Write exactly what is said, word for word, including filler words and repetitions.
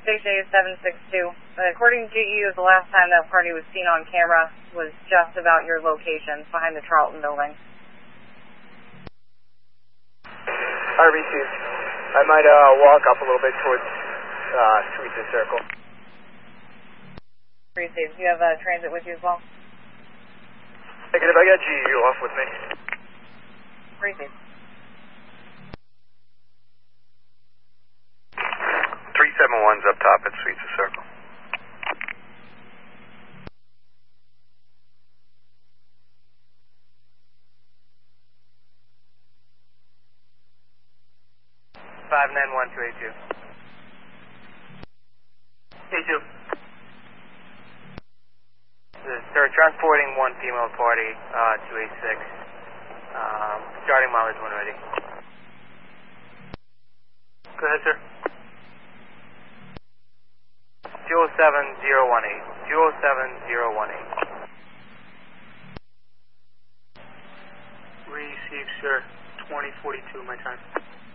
six A seven six two. According to G E U, the last time that party was seen on camera was just about your location, behind the Charlton building. I received. I might uh, walk up a little bit towards uh, Suiza Circle. Received. Do you have a transit with you as well? Negative, I got G E U off with me. Received. three seven one's up top at Suiza Circle. five nine one two eight two. eight two. They're transporting one female party uh, to eight six. Um, starting mileage when ready. Go ahead, sir. zero seven zero one eight. zero seven zero one eight. Receive, sir. twenty forty-two, my time.